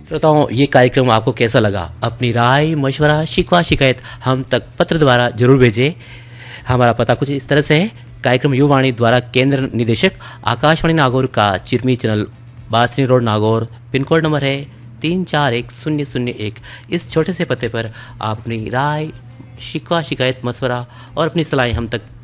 श्रोताओं, ये कार्यक्रम आपको कैसा लगा? अपनी राय, मशवरा, शिकवा, शिकायत हम तक पत्र द्वारा जरूर भेजें। हमारा पता कुछ इस तरह से है। कार्यक्रम युवाणी द्वारा केंद्र निदेशक आकाशवाणी नागौर का चिरमी channel, Basni road, Nagaur. Pin code number है 341001। इस छोटे से पते पर आप अपनी राय, शिकवा, शिकायत, मशवरा और अपनी सलाहें हम तक